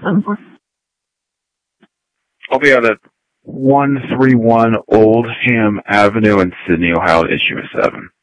I'll be out at 131 Oldham Avenue in Sydney, Ohio, issue 7.